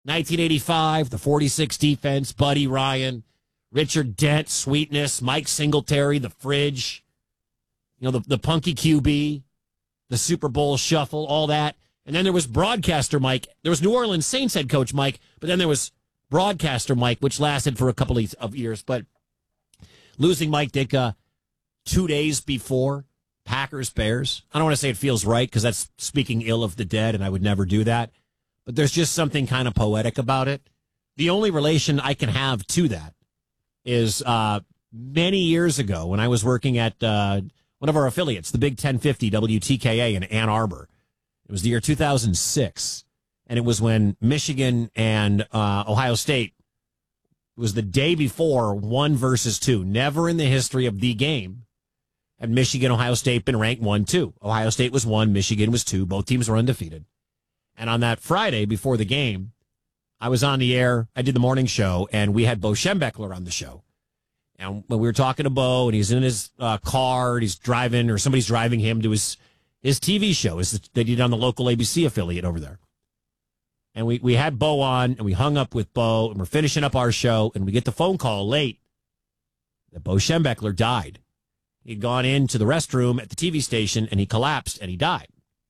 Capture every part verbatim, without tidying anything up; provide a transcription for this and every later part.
nineteen eighty-five, the forty-six defense, Buddy Ryan, Richard Dent, Sweetness, Mike Singletary, the Fridge, you know, the, the Punky Q B, the Super Bowl Shuffle, all that. And then there was broadcaster Mike. There was New Orleans Saints head coach Mike, but then there was broadcaster Mike, which lasted for a couple of years. But losing Mike Ditka two days before Packers Bears, I don't want to say it feels right because that's speaking ill of the dead, and I would never do that. But there's just something kind of poetic about it. The only relation I can have to that is uh, many years ago when I was working at uh, one of our affiliates, the Big ten fifty W T K A in Ann Arbor. It was the year two thousand six, and it was when Michigan and uh, Ohio State, it was the day before one versus two. Never in the history of the game had Michigan, Ohio State been ranked one, two. Ohio State was one, Michigan was two. Both teams were undefeated. And on that Friday before the game, I was on the air. I did the morning show, and we had Bo Schembechler on the show. And when we were talking to Bo, and he's in his uh, car, and he's driving, or somebody's driving him to his his T V show is that they did on the local A B C affiliate over there. And we, we had Bo on, and we hung up with Bo, and we're finishing up our show, and we get the phone call late that Bo Schembechler died. He'd gone into the restroom at the T V station, and he collapsed, and he died.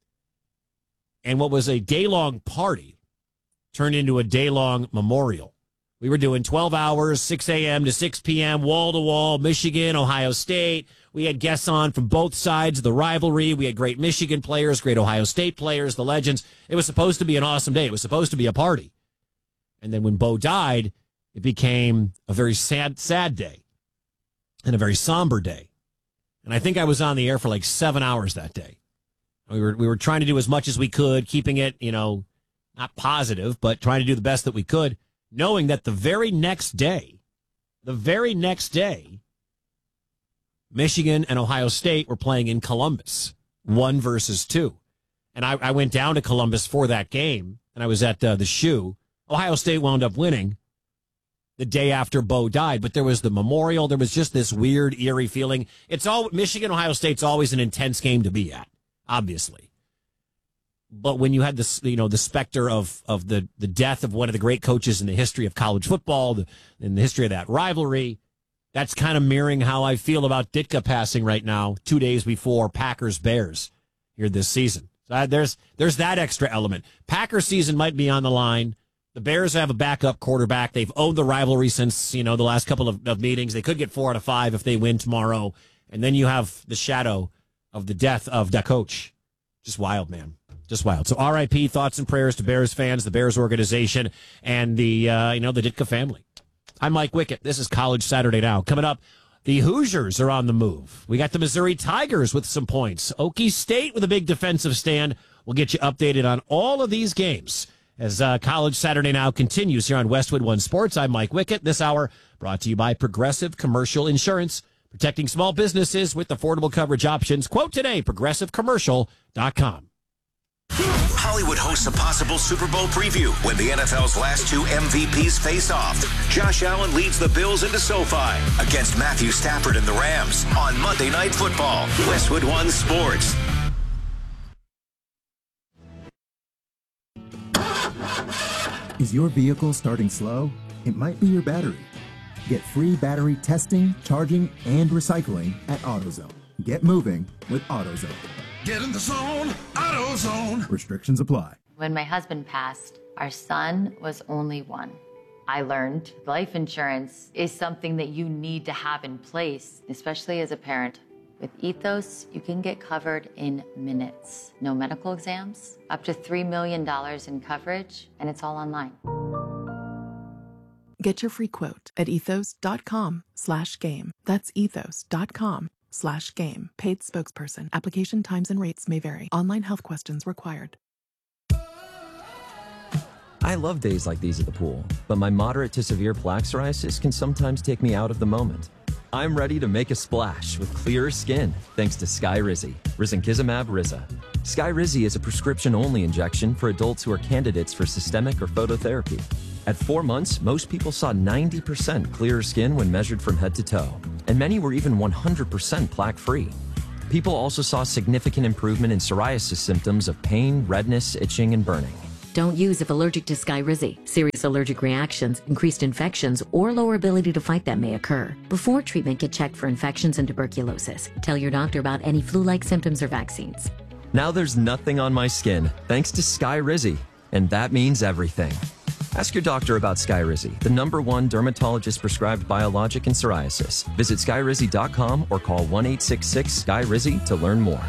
And what was a day-long party turned into a day-long memorial. We were doing twelve hours, six a.m. to six p.m., wall-to-wall, Michigan, Ohio State. We had guests on from both sides of the rivalry. We had great Michigan players, great Ohio State players, the legends. It was supposed to be an awesome day. It was supposed to be a party. And then when Bo died, it became a very sad, sad day and a very somber day. And I think I was on the air for like seven hours that day. We were we were trying to do as much as we could, keeping it, you know, not positive, but trying to do the best that we could, knowing that the very next day, the very next day, Michigan and Ohio State were playing in Columbus, one versus two. And I, I went down to Columbus for that game, and I was at uh, the Shoe. Ohio State wound up winning the day after Bo died, but there was the memorial. There was just this weird, eerie feeling. It's all Michigan, Ohio State's always an intense game to be at, obviously. But when you had this, you know, the specter of of the the death of one of the great coaches in the history of college football, the, in the history of that rivalry, that's kind of mirroring how I feel about Ditka passing right now, two days before Packers Bears here this season. So uh, there's there's that extra element. Packers season might be on the line. The Bears have a backup quarterback. They've owned the rivalry since, you know, the last couple of, of meetings. They could get four out of five if they win tomorrow. And then you have the shadow of the death of the coach. Just wild, man. Just wild. So R I P, thoughts and prayers to Bears fans, the Bears organization, and the, uh, you know, the Ditka family. I'm Mike Wickett. This is College Saturday Now. Coming up, the Hoosiers are on the move. We got the Missouri Tigers with some points. Okie State with a big defensive stand. We'll get you updated on all of these games as uh, College Saturday Now continues here on Westwood One Sports. I'm Mike Wickett. This hour brought to you by Progressive Commercial Insurance, protecting small businesses with affordable coverage options. Quote today, progressive commercial dot com. Hollywood hosts a possible Super Bowl preview when the N F L's last two M V Ps face off. Josh Allen leads the Bills into SoFi against Matthew Stafford and the Rams on Monday Night Football. Westwood One Sports. Is your vehicle starting slow? It might be your battery. Get free battery testing, charging, and recycling at AutoZone. Get moving with AutoZone. Get in the zone, AutoZone. Restrictions apply. When my husband passed, our son was only one. I learned life insurance is something that you need to have in place, especially as a parent. With Ethos, you can get covered in minutes. No medical exams, up to three million dollars in coverage, and it's all online. Get your free quote at ethos.com slash game. That's ethos.com slash game. Paid spokesperson. Application times and rates may vary. Online health questions required. I love days like these at the pool, but my moderate to severe plaque psoriasis can sometimes take me out of the moment. I'm ready to make a splash with clearer skin thanks to Skyrizi, risankizumab Riza. Skyrizi is a prescription-only injection for adults who are candidates for systemic or phototherapy. At four months, most people saw ninety percent clearer skin when measured from head to toe, and many were even one hundred percent plaque-free. People also saw significant improvement in psoriasis symptoms of pain, redness, itching, and burning. Don't use if allergic to Skyrizi. Serious allergic reactions, increased infections, or lower ability to fight them may occur. Before treatment, get checked for infections and tuberculosis. Tell your doctor about any flu-like symptoms or vaccines. Now there's nothing on my skin thanks to Skyrizi, and that means everything. Ask your doctor about Skyrizi, the number one dermatologist-prescribed biologic in psoriasis. Visit skyrizi dot com or call one eight six six Sky Rizi to learn more.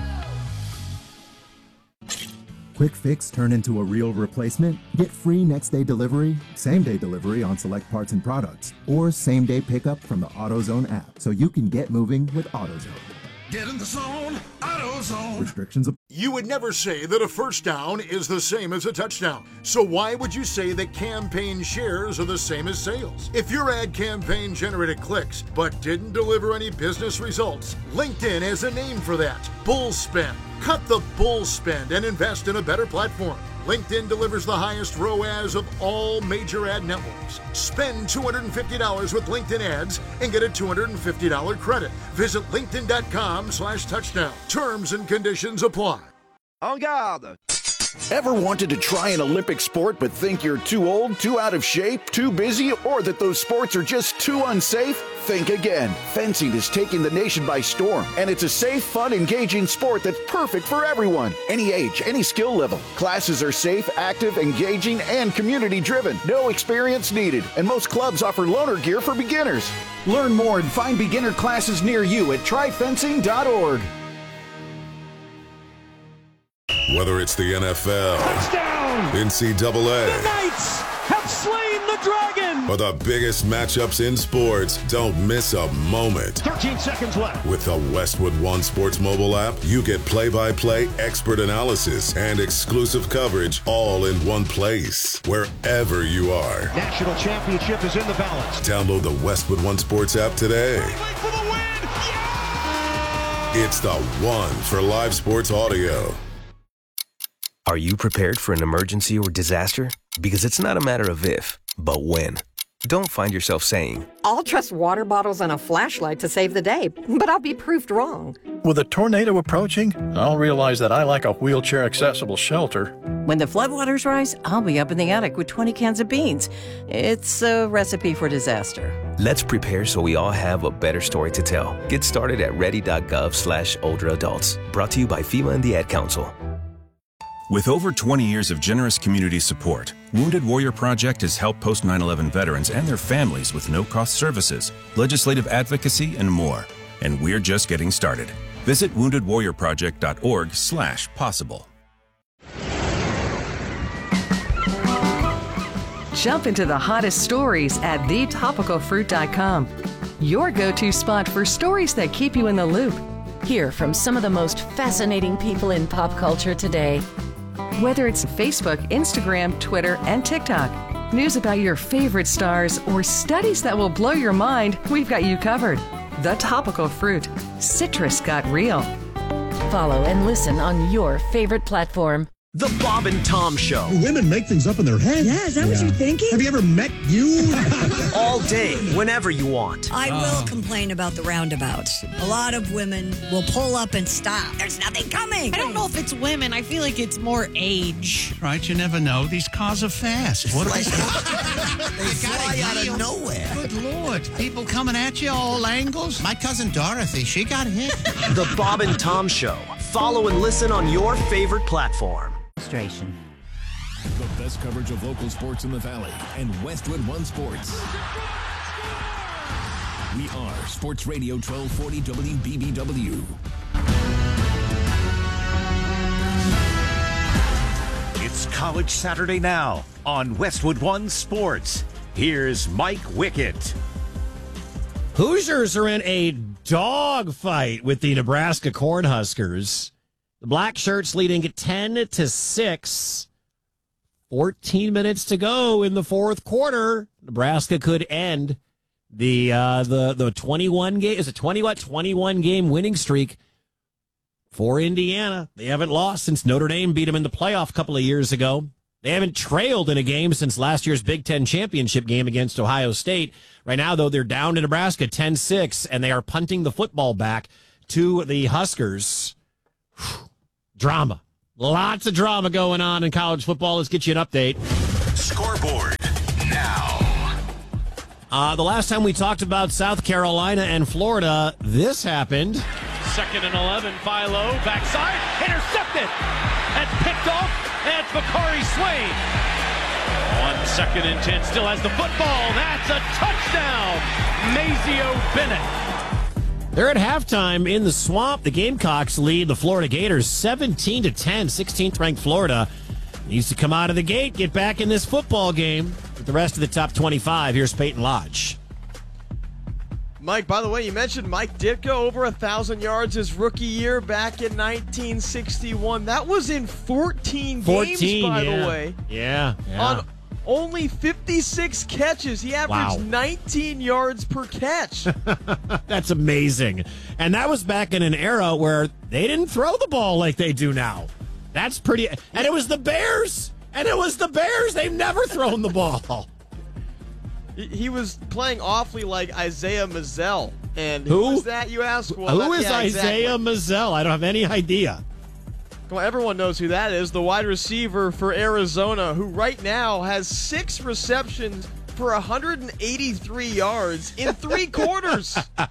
Quick fix turn into a real replacement? Get free next day delivery, same day delivery on select parts and products, or same day pickup from the AutoZone app so you can get moving with AutoZone. Get in the zone, AutoZone. Restrictions apply. You would never say that a first down is the same as a touchdown. So why would you say that campaign shares are the same as sales? If your ad campaign generated clicks but didn't deliver any business results, LinkedIn has a name for that: bull spend. Cut the bull spend and invest in a better platform. LinkedIn delivers the highest R O A S of all major ad networks. Spend two hundred fifty dollars with LinkedIn ads and get a two hundred fifty dollars credit. Visit linkedin.com slash touchdown. Terms and conditions apply. En garde! Ever wanted to try an Olympic sport but think you're too old, too out of shape, too busy, or that those sports are just too unsafe? Think again. Fencing is taking the nation by storm, and it's a safe, fun, engaging sport that's perfect for everyone. Any age, any skill level. Classes are safe, active, engaging, and community-driven. No experience needed, and most clubs offer loaner gear for beginners. Learn more and find beginner classes near you at try fencing dot org. Whether it's the N F L, touchdown, N C double A, the Knights have slain the dragon, or the biggest matchups in sports, don't miss a moment. thirteen seconds left. With the Westwood One Sports mobile app, you get play-by-play, expert analysis, and exclusive coverage all in one place, wherever you are. National championship is in the balance. Download the Westwood One Sports app today. For the win. Yeah! It's the one for live sports audio. Are you prepared for an emergency or disaster? Because it's not a matter of if, but when. Don't find yourself saying, I'll trust water bottles and a flashlight to save the day, but I'll be proved wrong. With a tornado approaching, I'll realize that I like a wheelchair-accessible shelter. When the floodwaters rise, I'll be up in the attic with twenty cans of beans. It's a recipe for disaster. Let's prepare so we all have a better story to tell. Get started at ready.gov slash older adults. Brought to you by FEMA and the Ad Council. With over twenty years of generous community support, Wounded Warrior Project has helped post nine eleven veterans and their families with no-cost services, legislative advocacy, and more. And we're just getting started. Visit wounded warrior project dot org slash possible. Jump into the hottest stories at the topical fruit dot com. Your go-to spot for stories that keep you in the loop. Hear from some of the most fascinating people in pop culture today. Whether it's Facebook, Instagram, Twitter, and TikTok, news about your favorite stars, or studies that will blow your mind, we've got you covered. The Topical Fruit. Citrus got real. Follow and listen on your favorite platform. The Bob and Tom Show. Women make things up in their head. Yeah, is that yeah. what you're thinking? Have you ever met you? All day, whenever you want. I will uh. complain about the roundabouts. A lot of women will pull up and stop. There's nothing coming. I don't know if it's women. I feel like it's more age. Right, you never know. These cars are fast. What like, they fly out of nowhere. Good Lord. People coming at you all angles. My cousin Dorothy, she got hit. The Bob and Tom Show. Follow and listen on your favorite platform. The best coverage of local sports in the Valley and Westwood One Sports. We are Sports Radio twelve forty W B B W. It's College Saturday now on Westwood One Sports. Here's Mike Wickett. Hoosiers are in a dogfight with the Nebraska Cornhuskers. The Black Shirts leading at ten to six. fourteen minutes to go in the fourth quarter. Nebraska could end the uh, the the twenty-one game. Is it twenty what? twenty-one game winning streak for Indiana. They haven't lost since Notre Dame beat them in the playoff a couple of years ago. They haven't trailed in a game since last year's Big Ten championship game against Ohio State. Right now, though, they're down to Nebraska ten six, and they are punting the football back to the Huskers. Drama. Lots of drama going on in college football. Let's get you an update. Scoreboard now. Uh, the last time we talked about South Carolina and Florida, this happened. Second and eleven, Philo, backside, intercepted. That's picked off, and it's Bakari Swain. On second and ten, still has the football. That's a touchdown. Mazeo Bennett. They're at halftime in the Swamp. The Gamecocks lead the Florida Gators seventeen to ten. sixteenth ranked Florida needs to come out of the gate, get back in this football game with the rest of the top twenty-five. Here's Peyton Lodge. Mike, by the way, you mentioned Mike Ditka, over one thousand yards his rookie year back in nineteen sixty-one. That was in fourteen, fourteen games, by yeah. the way. Yeah, yeah. On only fifty-six catches. He averaged wow. nineteen yards per catch. That's amazing. And that was back in an era where they didn't throw the ball like they do now. That's pretty. And it was the Bears. And it was the Bears. They've never thrown the ball. He was playing awfully like Isaiah Mazzell. And who, who was that, you ask? Well, who that, is yeah, Isaiah exactly. Mazzell? I don't have any idea. Well, everyone knows who that is, the wide receiver for Arizona, who right now has six receptions for one hundred eighty-three yards in three quarters.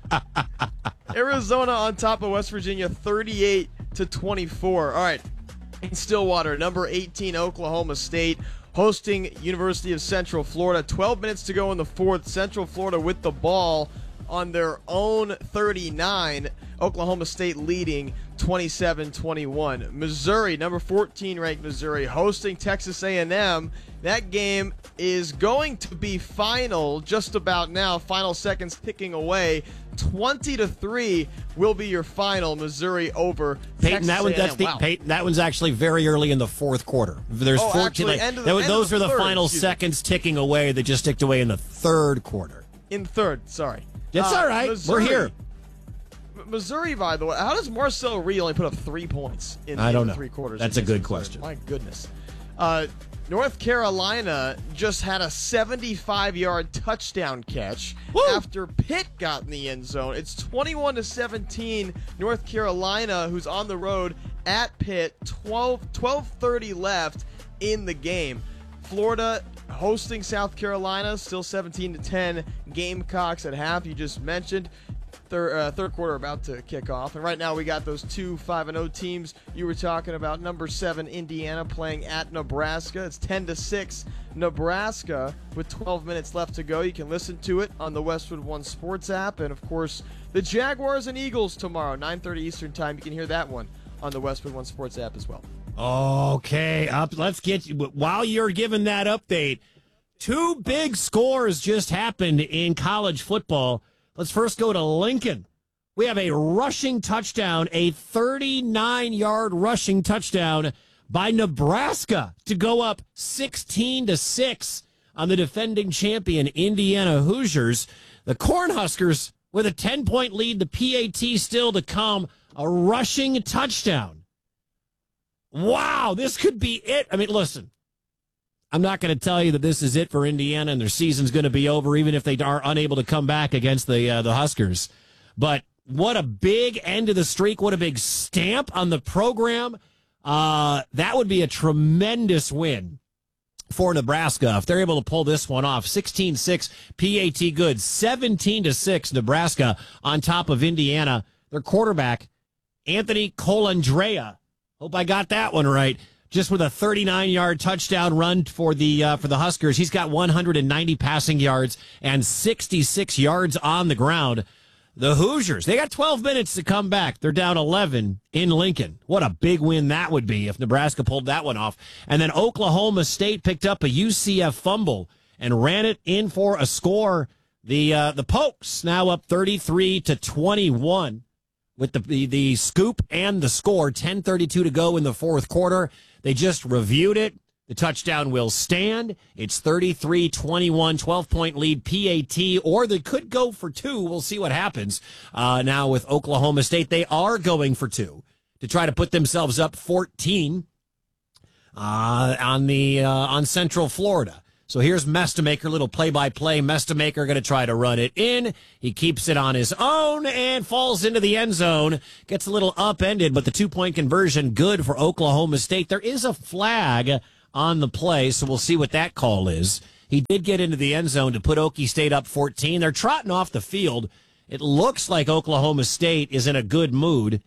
Arizona on top of West Virginia, thirty-eight to twenty-four. All right, in Stillwater, number eighteen, Oklahoma State, hosting University of Central Florida. twelve minutes to go in the fourth. Central Florida with the ball on their own thirty-nine. Oklahoma State leading twenty-seven twenty-one. Missouri, number fourteen ranked Missouri, hosting Texas A and M. That game is going to be final just about now. Final seconds ticking away. twenty to three will be your final. Missouri over Peyton, Texas that one, A and M. that's the, Wow. Peyton, that one's actually very early in the fourth quarter. There's Oh, fourteen. actually, like, end of the- that, end those of are the the third, final excuse me. seconds ticking away that just ticked away in the third quarter. In third, sorry. It's Uh, all right. Missouri- We're here. Missouri, by the way, how does Marcel Reed only put up three points in, I don't in know. three quarters? That's a against good Missouri? question. My goodness. Uh, North Carolina just had a seventy-five-yard touchdown catch after Pitt got in the end zone. It's twenty-one to seventeen. North Carolina, who's on the road at Pitt, twelve thirty left in the game. Florida hosting South Carolina, still seventeen to ten. Gamecocks at half, you just mentioned. Third, uh, third quarter about to kick off. And right now we got those two five and oh teams you were talking about. Number seven, Indiana, playing at Nebraska. It's ten to six, Nebraska, with twelve minutes left to go. You can listen to it on the Westwood One Sports app. And, of course, the Jaguars and Eagles tomorrow, nine thirty Eastern Time. You can hear that one on the Westwood One Sports app as well. Okay, up. Let's get you. While you're giving that update, two big scores just happened in college football. Let's first go to Lincoln. We have a rushing touchdown, a thirty-nine-yard rushing touchdown by Nebraska to go up sixteen to six on the defending champion Indiana Hoosiers. The Cornhuskers with a ten-point lead, the P A T still to come, a rushing touchdown. Wow, this could be it. I mean, listen, I'm not going to tell you that this is it for Indiana and their season's going to be over, even if they are unable to come back against the uh, the Huskers. But what a big end of the streak. What a big stamp on the program. Uh, that would be a tremendous win for Nebraska if they're able to pull this one off. sixteen six P A T good. seventeen to six Nebraska on top of Indiana. Their quarterback, Anthony Colandrea. Hope I got that one right. Just with a thirty-nine-yard touchdown run for the uh, for the Huskers. He's got one hundred ninety passing yards and sixty-six yards on the ground. The Hoosiers, they got twelve minutes to come back. They're down eleven in Lincoln. What a big win that would be if Nebraska pulled that one off. And then Oklahoma State picked up a U C F fumble and ran it in for a score. The uh, the Pokes now up thirty-three to twenty-one. With the, the the scoop and the score, ten thirty-two to go in the fourth quarter. They just reviewed it. The touchdown will stand. It's thirty-three twenty-one, twelve-point lead P A T, or they could go for two. We'll see what happens. Uh, now with Oklahoma State, they are going for two to try to put themselves up fourteen uh, on the uh, on Central Florida. So here's Mestamaker, little play-by-play. Mestamaker going to try to run it in. He keeps it on his own and falls into the end zone. Gets a little upended, but the two-point conversion good for Oklahoma State. There is a flag on the play, so we'll see what that call is. He did get into the end zone to put Okie State up fourteen. They're trotting off the field. It looks like Oklahoma State is in a good mood.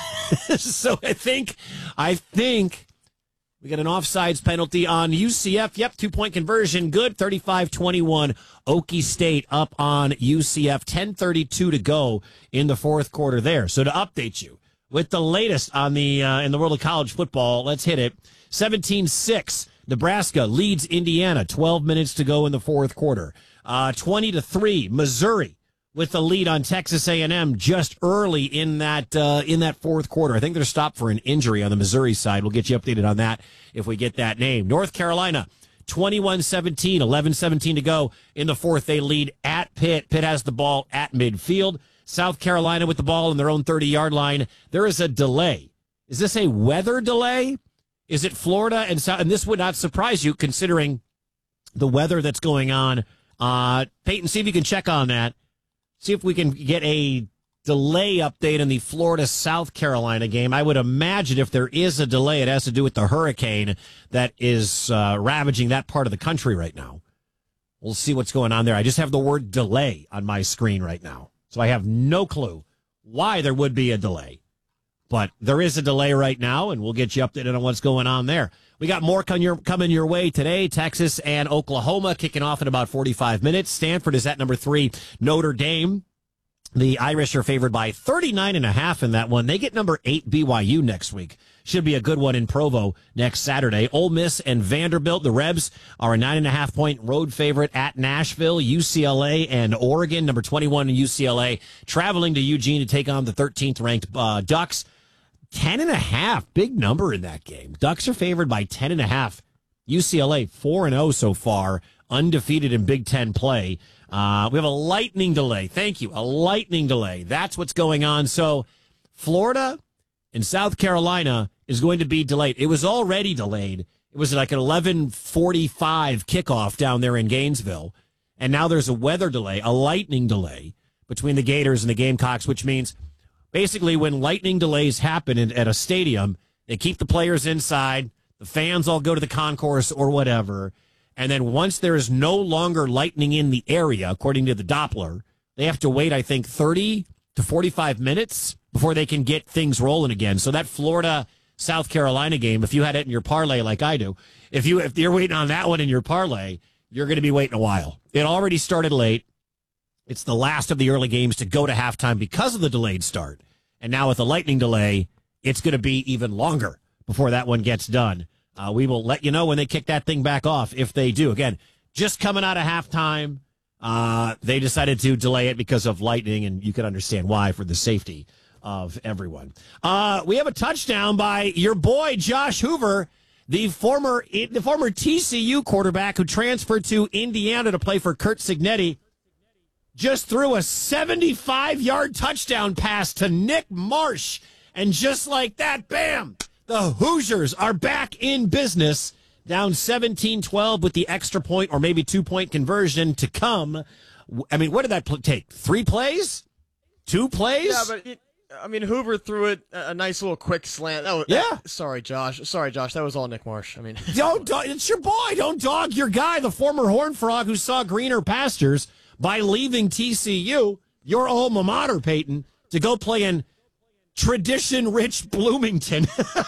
So I think, I think... we got an offsides penalty on U C F. Yep, two-point conversion. Good. thirty-five twenty-one. Okie State up on U C F. ten thirty-two to go in the fourth quarter there. So to update you with the latest on the uh, in the world of college football, let's hit it. seventeen six. Nebraska leads Indiana. twelve minutes to go in the fourth quarter. Uh, twenty to three. Missouri with the lead on Texas A and M just early in that uh, in that fourth quarter. I think they're stopped for an injury on the Missouri side. We'll get you updated on that if we get that name. North Carolina, twenty-one seventeen, eleven seventeen to go in the fourth. They lead at Pitt. Pitt has the ball at midfield. South Carolina with the ball in their own thirty-yard line. There is a delay. Is this a weather delay? Is it Florida and South? And this would not surprise you considering the weather that's going on. Uh, Peyton, see if you can check on that. See if we can get a delay update in the Florida-South Carolina game. I would imagine if there is a delay, it has to do with the hurricane that is uh, ravaging that part of the country right now. We'll see what's going on there. I just have the word delay on my screen right now, so I have no clue why there would be a delay. But there is a delay right now, and we'll get you updated on what's going on there. We got more coming your, coming your way today. Texas and Oklahoma kicking off in about forty-five minutes. Stanford is at number three. Notre Dame. The Irish are favored by thirty-nine and a half in that one. They get number eight B Y U next week. Should be a good one in Provo next Saturday. Ole Miss and Vanderbilt. The Rebs are a nine and a half point road favorite at Nashville. U C L A and Oregon, number twenty-one in U C L A, traveling to Eugene to take on the thirteenth ranked uh, Ducks. Ten and a half, big number in that game. Ducks are favored by ten and a half. U C L A four and zero so far, undefeated in Big Ten play. Uh, we have a lightning delay. Thank you, a lightning delay. That's what's going on. So, Florida and South Carolina is going to be delayed. It was already delayed. It was like an eleven forty-five kickoff down there in Gainesville, and now there's a weather delay, a lightning delay between the Gators and the Gamecocks, which means. Basically, when lightning delays happen in, at a stadium, they keep the players inside, the fans all go to the concourse or whatever, and then once there is no longer lightning in the area, according to the Doppler, they have to wait, I think, thirty to forty-five minutes before they can get things rolling again. So that Florida-South Carolina game, if you had it in your parlay like I do, if, you, if you're waiting on that one in your parlay, you're going to be waiting a while. It already started late. It's the last of the early games to go to halftime because of the delayed start. And now with the lightning delay, it's going to be even longer before that one gets done. Uh, we will let you know when they kick that thing back off, if they do. Again, just coming out of halftime, uh, they decided to delay it because of lightning, and you can understand why for the safety of everyone. Uh, we have a touchdown by your boy, Josh Hoover, the former, the former T C U quarterback who transferred to Indiana to play for Curt Cignetti. Just threw a seventy-five-yard touchdown pass to Nick Marsh. And just like that, bam, the Hoosiers are back in business. Down seventeen twelve with the extra point or maybe two-point conversion to come. I mean, what did that pl- take? Three plays? Two plays? Yeah, but, it, I mean, Hoover threw it a nice little quick slant. Oh, yeah. Uh, sorry, Josh. Sorry, Josh. That was all Nick Marsh. I mean, don't, don't, it's your boy. Don't dog your guy, the former Horned Frog who saw greener pastures by leaving T C U, your alma mater, Peyton, to go play in tradition-rich Bloomington.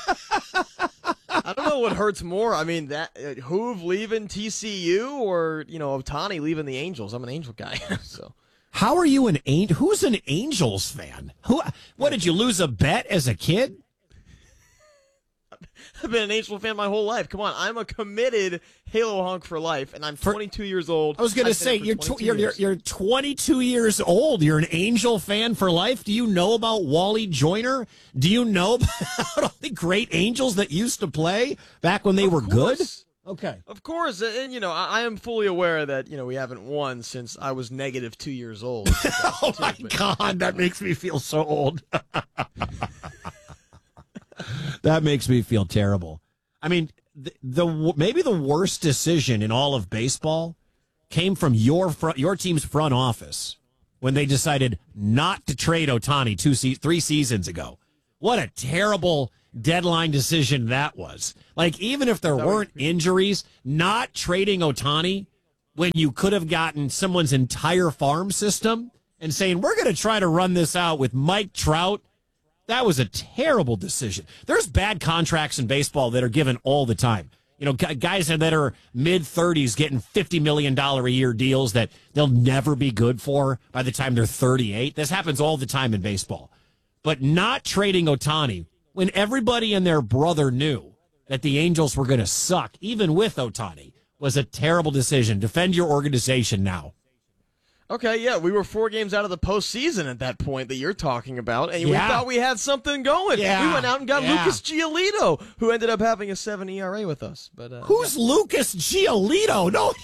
I don't know what hurts more. I mean, that uh, Hoove leaving T C U or, you know, Ohtani leaving the Angels. I'm an Angel guy, so. How are you an Angel? Who's an Angels fan? Who? What, did you lose a bet as a kid? I've been an Angel fan my whole life. Come on, I'm a committed Halo honk for life, and I'm twenty-two years old. I was going to say, you're, tw- you're, you're you're twenty-two years old. You're an Angel fan for life. Do you know about Wally Joyner? Do you know about all the great Angels that used to play back when they of were course. good? Okay. Of course, and, you know, I, I am fully aware that, you know, we haven't won since I was negative two years old. Oh, my but, God, that makes me feel so old. That makes me feel terrible. I mean, the, the maybe the worst decision in all of baseball came from your front, your team's front office when they decided not to trade Ohtani two se- three seasons ago. What a terrible deadline decision that was. Like, even if there weren't injuries, not trading Ohtani when you could have gotten someone's entire farm system and saying, we're going to try to run this out with Mike Trout, that was a terrible decision. There's bad contracts in baseball that are given all the time. You know, guys that are mid-thirties getting fifty million dollars a year deals that they'll never be good for by the time they're thirty-eight. This happens all the time in baseball. But not trading Ohtani when everybody and their brother knew that the Angels were going to suck, even with Ohtani, was a terrible decision. Defend your organization now. Okay, yeah, we were four games out of the postseason at that point that you're talking about, and Yeah. we thought we had something going. Yeah. We went out and got Yeah. Lucas Giolito, who ended up having a seven E R A with us. But uh, Who's Lucas Giolito? No.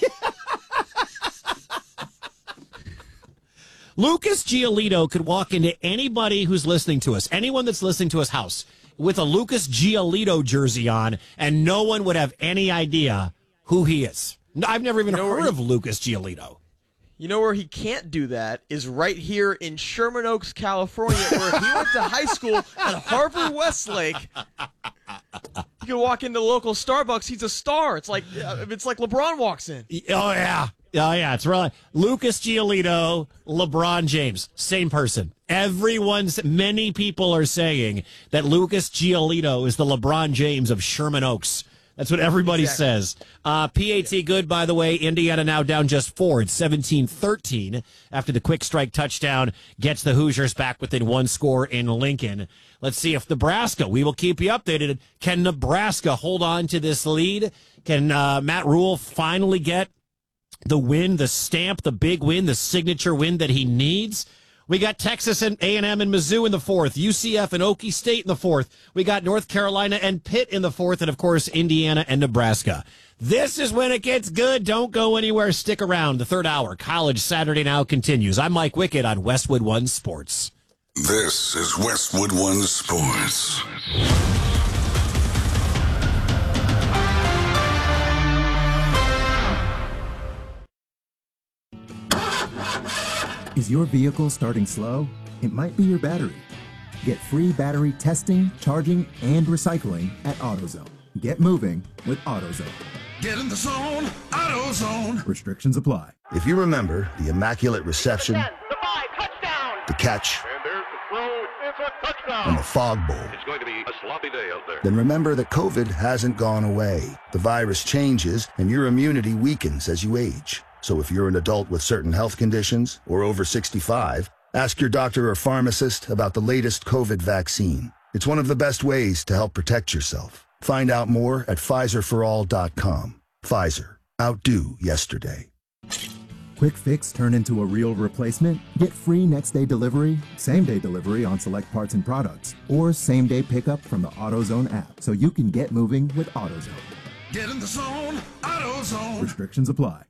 Lucas Giolito could walk into anybody who's listening to us, anyone that's listening to us house, with a Lucas Giolito jersey on, and no one would have any idea who he is. No, I've never even You know where heard he- of Lucas Giolito. You know where he can't do that is right here in Sherman Oaks, California, where he went to high school at Harvard Westlake. You can walk into the local Starbucks. He's a star. It's like uh, it's like LeBron walks in. Oh, yeah. Oh, yeah. It's really Lucas Giolito, LeBron James, same person. Everyone's, many people are saying that Lucas Giolito is the LeBron James of Sherman Oaks. That's what everybody Exactly. says. Uh, P A T good, by the way. Indiana now down just four. It's seventeen thirteen after the quick strike touchdown gets the Hoosiers back within one score in Lincoln. Let's see if Nebraska, we will keep you updated. Can Nebraska hold on to this lead? Can uh, Matt Rule finally get the win, the stamp, the big win, the signature win that he needs? We got Texas and A and M and Mizzou in the fourth, U C F and Okie State in the fourth. We got North Carolina and Pitt in the fourth, and, of course, Indiana and Nebraska. This is when it gets good. Don't go anywhere. Stick around. The third hour, College Saturday Now, continues. I'm Mike Wickett on Westwood One Sports. This is Westwood One Sports. Is your vehicle starting slow? It might be your battery. Get free battery testing, charging, and recycling at AutoZone. Get moving with AutoZone. Get in the zone, AutoZone. Restrictions apply. If you remember the immaculate reception, the catch, and the fog bowl, It's going to be a sloppy day out there. then remember that COVID hasn't gone away. The virus changes and your immunity weakens as you age. So if you're an adult with certain health conditions or over sixty-five, ask your doctor or pharmacist about the latest COVID vaccine. It's one of the best ways to help protect yourself. Find out more at Pfizer for all dot com. Pfizer. Outdo yesterday. Quick fix turn into a real replacement? Get free next day delivery, same day delivery on select parts and products, or same day pickup from the AutoZone app so you can get moving with AutoZone. Get in the zone, AutoZone. Restrictions apply.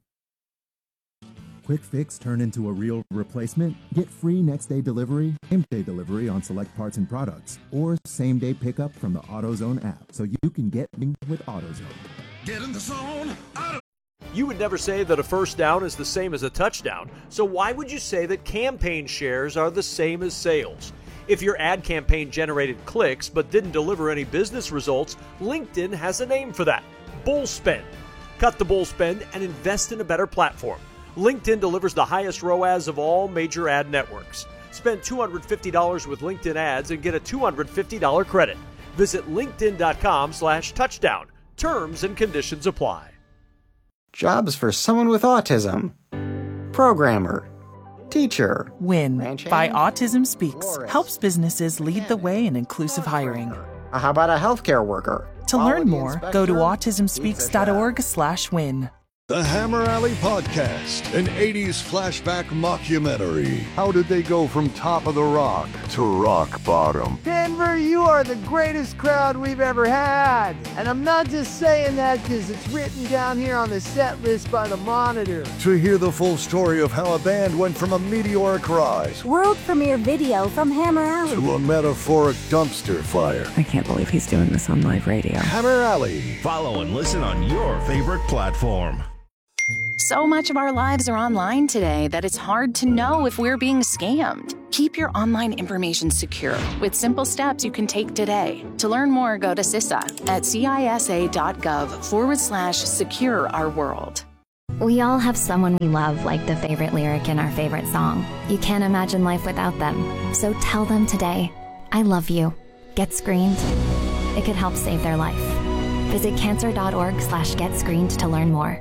Quick fix turn into a real replacement? Get free next day delivery, same day delivery on select parts and products, or same day pickup from the AutoZone app so you can get moving with AutoZone. Get in the zone, AutoZone. You would never say that a first down is the same as a touchdown, so why would you say that campaign shares are the same as sales? If your ad campaign generated clicks but didn't deliver any business results, LinkedIn has a name for that: bull spend. Cut the bull spend and invest in a better platform. LinkedIn delivers the highest R O A S of all major ad networks. Spend two hundred fifty dollars with LinkedIn ads and get a two hundred fifty dollars credit. Visit linkedin.com slash touchdown. Terms and conditions apply. Jobs for someone with autism. Programmer. Teacher. WIN Ranch by hand? Autism Speaks Florist. helps businesses lead the way in inclusive hiring. Uh, How about a healthcare worker? To Quality learn more, go to inspector? autism speaks dot org slash win. The Hammer Alley Podcast, an eighties flashback mockumentary. How did they go from top of the rock to rock bottom? Denver, you are the greatest crowd we've ever had. And I'm not just saying that because it's written down here on the set list by the Monitor. To hear the full story of how a band went from a meteoric rise world premiere video from Hammer Alley to a metaphoric dumpster fire. I can't believe he's doing this on live radio. Hammer Alley. Follow and listen on your favorite platform. So much of our lives are online today that it's hard to know if we're being scammed. Keep your online information secure with simple steps you can take today. To learn more, go to C I S A at cisa.gov forward slash secure our world. We all have someone we love, like the favorite lyric in our favorite song. You can't imagine life without them. So tell them today, I love you. Get screened. It could help save their life. Visit cancer.org slash get screened to learn more.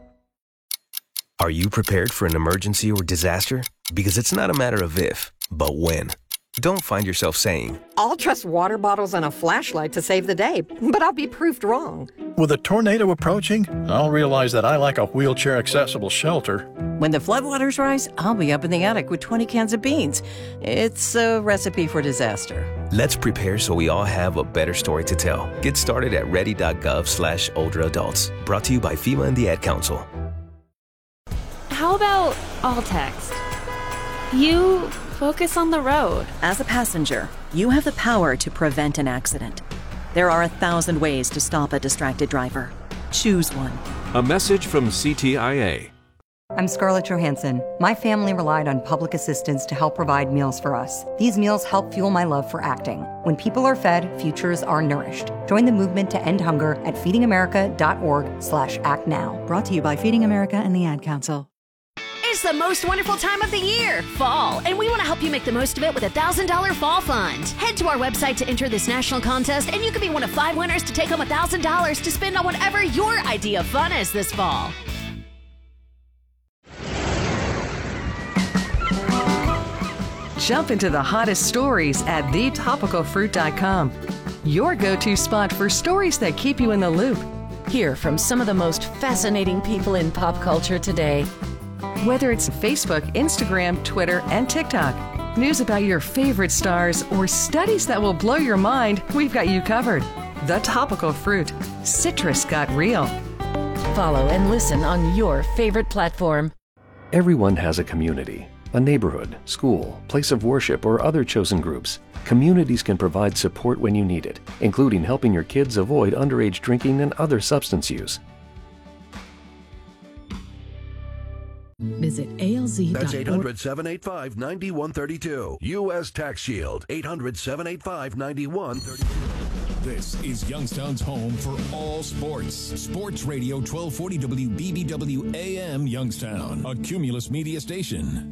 Are you prepared for an emergency or disaster? Because it's not a matter of if, but when. Don't find yourself saying, I'll trust water bottles and a flashlight to save the day, but I'll be proved wrong. With a tornado approaching, I'll realize that I lack a wheelchair-accessible shelter. When the floodwaters rise, I'll be up in the attic with twenty cans of beans. It's a recipe for disaster. Let's prepare so we all have a better story to tell. Get started at ready.gov slash older adults. Brought to you by FEMA and the Ad Council. How about all text? You focus on the road. As a passenger, you have the power to prevent an accident. There are a thousand ways to stop a distracted driver. Choose one. A message from C T I A. I'm Scarlett Johansson. My family relied on public assistance to help provide meals for us. These meals help fuel my love for acting. When people are fed, futures are nourished. Join the movement to end hunger at feedingamerica.org slash act now. Brought to you by Feeding America and the Ad Council. It's the most wonderful time of the year, fall, and we want to help you make the most of it with a one thousand dollars Fall Fund. Head to our website to enter this national contest, and you could be one of five winners to take home one thousand dollars to spend on whatever your idea of fun is this fall. Jump into the hottest stories at the topical fruit dot com. Your go-to spot for stories that keep you in the loop. Hear from some of the most fascinating people in pop culture today. Whether it's Facebook, Instagram, Twitter, and TikTok, news about your favorite stars, or studies that will blow your mind, we've got you covered. The Topical Fruit. Citrus got real. Follow and listen on your favorite platform. Everyone has a community, a neighborhood, school, place of worship, or other chosen groups. Communities can provide support when you need it, including helping your kids avoid underage drinking and other substance use. Visit A L Z dot org. That's eight hundred, seven eight five, nine one three two. U S Tax Shield. eight hundred, seven eight five, nine one three two. This is Youngstown's home for all sports. Sports Radio twelve forty W B B W A M Youngstown, a Cumulus media station.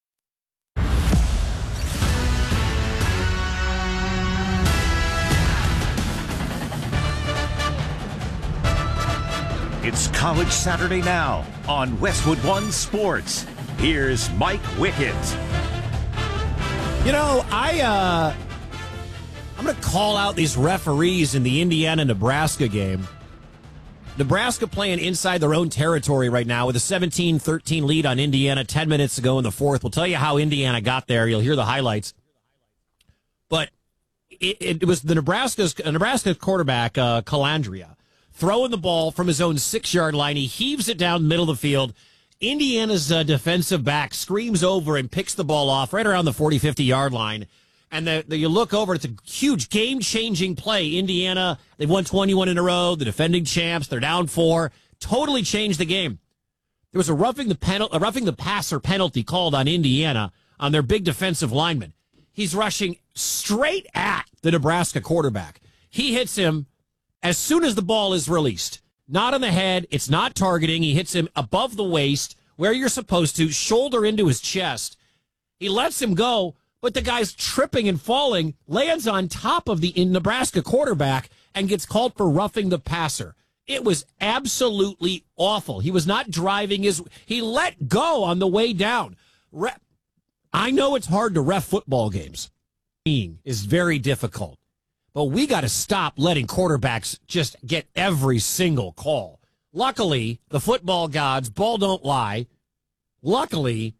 It's College Saturday now on Westwood One Sports. Here's Mike Wickett. You know, I, uh, I'm going to call out these referees in the Indiana-Nebraska game. Nebraska playing inside their own territory right now with a seventeen thirteen lead on Indiana ten minutes ago in the fourth. We'll tell you how Indiana got there. You'll hear the highlights. But it, it was the Nebraska's Nebraska quarterback, uh, Calandria, throwing the ball from his own six-yard line. He heaves it down the middle of the field. Indiana's uh, defensive back screams over and picks the ball off right around the forty, fifty-yard line. And the, the, you look over, it's a huge game-changing play. Indiana, they've won twenty-one in a row. The defending champs, they're down four. Totally changed the game. There was a roughing the, penal, a roughing the passer penalty called on Indiana on their big defensive lineman. He's rushing straight at the Nebraska quarterback. He hits him as soon as the ball is released. Not on the head. It's not targeting. He hits him above the waist, where you're supposed to, shoulder into his chest. He lets him go, but the guy's tripping and falling, lands on top of the Nebraska quarterback, and gets called for roughing the passer. It was absolutely awful. He was not driving his... He let go on the way down. Re- I know it's hard to ref football games. Is very difficult. But we got to stop letting quarterbacks just get every single call. luckily, the football gods, ball don't lie. Luckily,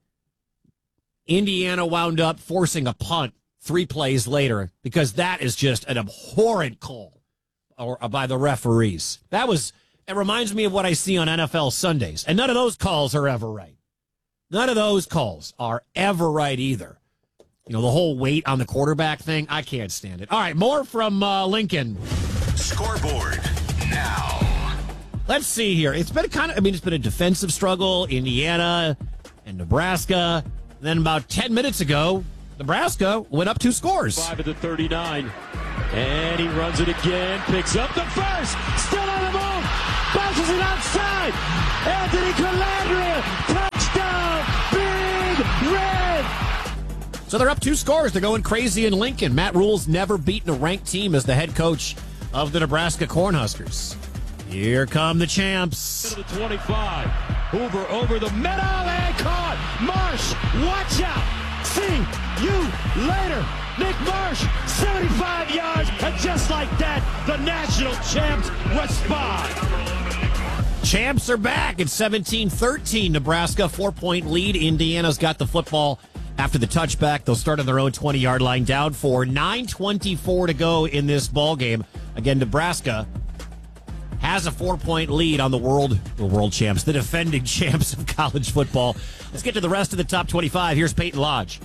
Indiana wound up forcing a punt three plays later because that is just an abhorrent call or by the referees. That was, it reminds me of what I see on N F L Sundays. And none of those calls are ever right. None of those calls are ever right either. You know, the whole weight on the quarterback thing, I can't stand it. All right, more from uh, Lincoln. Scoreboard now. Let's see here. It's been a kind of, I mean, it's been a defensive struggle, Indiana and Nebraska. And then about ten minutes ago, Nebraska went up two scores. Five at the thirty-nine. And he runs it again, picks up the first, still on the move, bounces it outside. Anthony Calandria, touchdown, Big Red. So they're up two scores. They're going crazy in Lincoln. Matt Rule's never beaten a ranked team as the head coach of the Nebraska Cornhuskers. Here come the champs. To the twenty-five. Hoover over the middle and caught. Marsh, watch out. See you later. Nick Marsh, seventy-five yards. And just like that, the national champs respond. Champs are back at seventeen thirteen. Nebraska, four-point lead. Indiana's got the football after the touchback. They'll start on their own twenty-yard line, down for nine twenty-four to go in this ball game. Again, Nebraska has a four-point lead on the world, the world champs, the defending champs of college football. Let's get to the rest of the top twenty-five. Here's Peyton Lodge.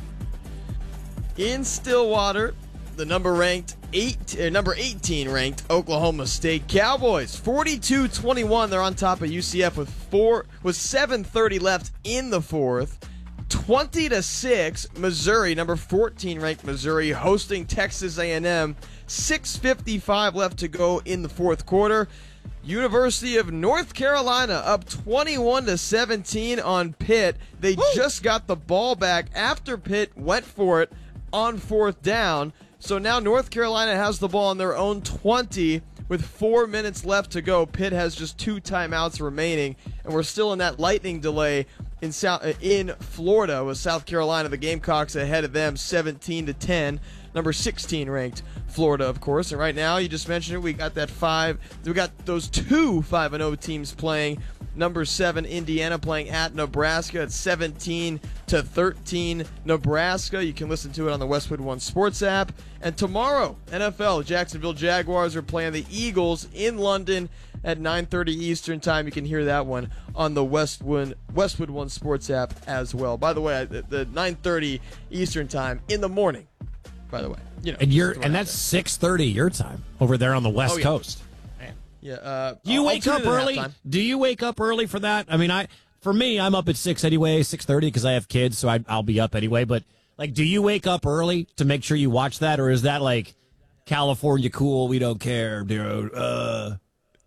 In Stillwater, the number ranked eight, uh, number eighteen ranked Oklahoma State Cowboys, forty-two twenty-one. They're on top of U C F with four with seven thirty left in the fourth. twenty to six, Missouri, number fourteen ranked Missouri, hosting Texas A and M. six fifty-five left to go in the fourth quarter. University of North Carolina up twenty-one to seventeen on Pitt. They Woo! just got the ball back after Pitt went for it on fourth down. So now North Carolina has the ball on their own twenty with four minutes left to go. Pitt has just two timeouts remaining, and we're still in that lightning delay in South in Florida with South Carolina. The Gamecocks ahead of them seventeen to ten. Number sixteen ranked Florida, of course. And right now, you just mentioned it, we got that five. We got those two five and oh teams playing. Number seven, Indiana, playing at Nebraska at seventeen to thirteen. Nebraska, you can listen to it on the Westwood One Sports app. And tomorrow, N F L, Jacksonville Jaguars are playing the Eagles in London at nine thirty Eastern time. You can hear that one on the Westwood Westwood One Sports app as well. By the way, the, the nine thirty Eastern time in the morning. By the way, you know, and you're and that's six thirty your time over there on the West oh, yeah. Coast. Man. Yeah. Uh, Do you I'll wake up early? Do you wake up early for that? I mean, I for me, I'm up at six anyway, six thirty because I have kids, so I, I'll be up anyway. But like, do you wake up early to make sure you watch that, or is that like California cool? We don't care, dude. Uh.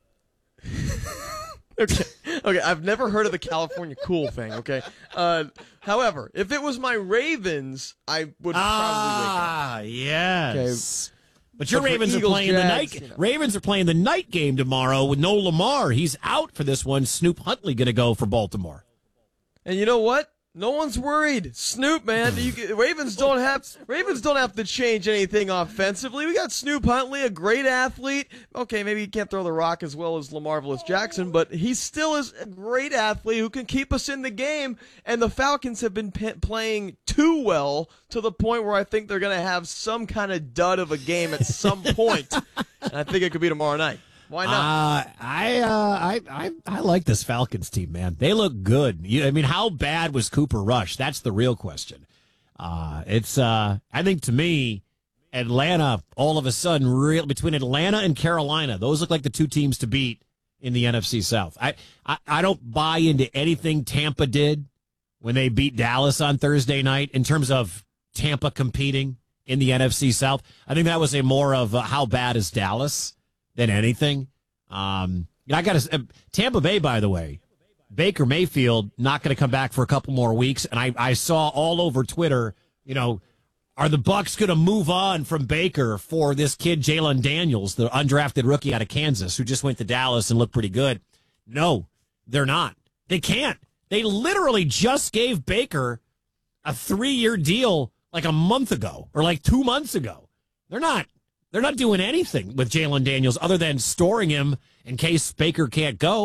Okay. Okay, I've never heard of the California cool thing, okay? Uh, however, if it was my Ravens, I would ah, probably wake up. Ah, yes. Okay. But your but Ravens Eagles, are playing Jags, the night you know. Ravens are playing the night game tomorrow with no Lamar. He's out for this one. Snoop Huntley going to go for Baltimore. And you know what? No one's worried. Snoop, man. You, Ravens don't have Ravens don't have to change anything offensively. We got Snoop Huntley, a great athlete. Okay, maybe he can't throw the rock as well as LaMarvelous Jackson, but he still is a great athlete who can keep us in the game. And the Falcons have been p- playing too well to the point where I think they're going to have some kind of dud of a game at some point. And I think it could be tomorrow night. Why not? Uh, I, uh, I I I like this Falcons team, man. They look good. You, I mean, how bad was Cooper Rush? That's the real question. Uh, it's uh, I think to me, Atlanta all of a sudden, real between Atlanta and Carolina, those look like the two teams to beat in the N F C South. I, I, I don't buy into anything Tampa did when they beat Dallas on Thursday night in terms of Tampa competing in the N F C South. I think that was a more of a, how bad is Dallas than anything. Um, I got to uh, Tampa Bay, by the way, Baker Mayfield not going to come back for a couple more weeks. And I, I saw all over Twitter, you know, are the Bucks going to move on from Baker for this kid, Jalen Daniels, the undrafted rookie out of Kansas, who just went to Dallas and looked pretty good? No, they're not. They can't. They literally just gave Baker a three-year deal like a month ago or like two months ago. They're not. They're not doing anything with Jalen Daniels other than storing him in case Baker can't go.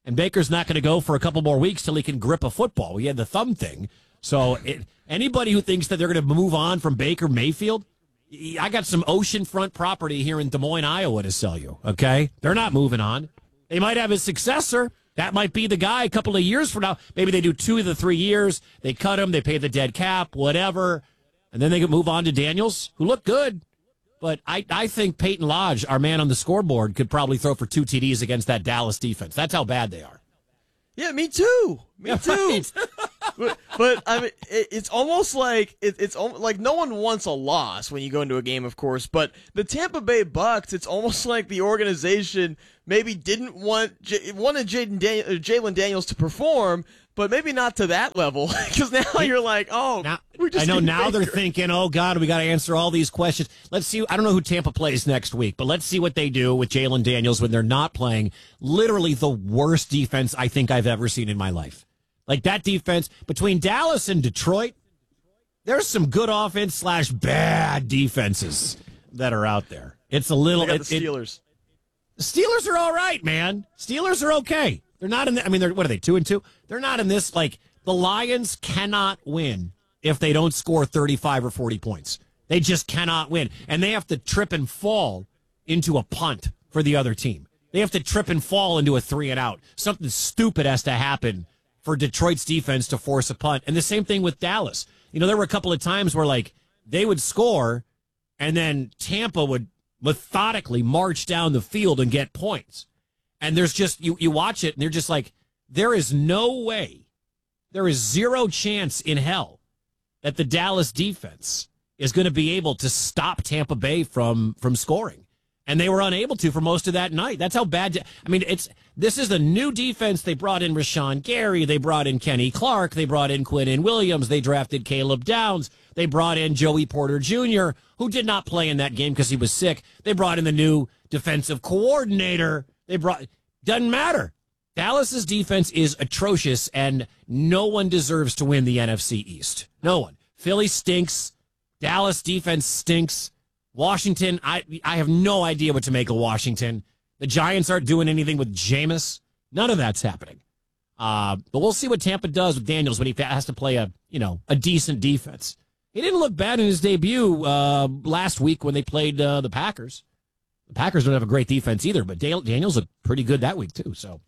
And Baker's not going to go for a couple more weeks till he can grip a football. He had the thumb thing. So it, anybody who thinks that they're going to move on from Baker Mayfield, I got some oceanfront property here in Des Moines, Iowa to sell you, okay? They're not moving on. They might have a successor. That might be the guy a couple of years from now. Maybe they do two of the three years. They cut him. They pay the dead cap, whatever. And then they can move on to Daniels, who looked good. But I, I think Peyton Lodge, our man on the scoreboard, could probably throw for two T Ds against that Dallas defense. That's how bad they are. Yeah, me too. Me Yeah, too. right? but, but I mean, it, it's almost like it, it's al- like no one wants a loss when you go into a game, of course. But the Tampa Bay Bucks, it's almost like the organization maybe didn't want J- wanted Jaden Dan- uh, Jalen Daniels to perform, but maybe not to that level. Because now you're like, oh, now, we just I know need now Baker. they're thinking, oh, God, we got to answer all these questions. Let's see. I don't know who Tampa plays next week, but let's see what they do with Jalen Daniels when they're not playing literally the worst defense I think I've ever seen in my life. Like that defense between Dallas and Detroit, there's some good offense slash bad defenses that are out there. It's a little. They got It, the it- Steelers. the Steelers are all right, man. Steelers are okay. They're not in the, I mean, they're, what are they, two and two? They're not in this, like, the Lions cannot win if they don't score thirty-five or forty points. They just cannot win. And they have to trip and fall into a punt for the other team. They have to trip and fall into a three and out. Something stupid has to happen for Detroit's defense to force a punt. And the same thing with Dallas. You know, there were a couple of times where, like, they would score and then Tampa would methodically march down the field and get points. And there's just, you, you watch it and they're just like, there is no way, there is zero chance in hell that the Dallas defense is going to be able to stop Tampa Bay from, from scoring. And they were unable to for most of that night. That's how bad. I mean, it's this is the new defense. They brought in Rashawn Gary. They brought in Kenny Clark. They brought in Quinnen Williams. They drafted Caleb Downs. They brought in Joey Porter Junior, who did not play in that game because he was sick. They brought in the new defensive coordinator. They brought doesn't matter. Dallas's defense is atrocious, and no one deserves to win the N F C East. No one. Philly stinks. Dallas defense stinks. Washington, I I have no idea what to make of Washington. The Giants aren't doing anything with Jameis. None of that's happening. Uh, but we'll see what Tampa does with Daniels when he has to play a you know a decent defense. He didn't look bad in his debut uh, last week when they played uh, the Packers. The Packers don't have a great defense either, but Dale, Daniels looked pretty good that week too. So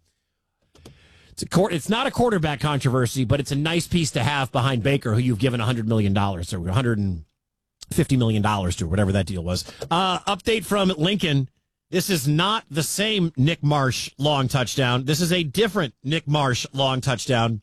it's a court, it's not a quarterback controversy, but it's a nice piece to have behind Baker, who you've given one hundred million dollars or one hundred fifty million dollars to, whatever that deal was. Uh, update from Lincoln. This is not the same Nick Marsh long touchdown. This is a different Nick Marsh long touchdown.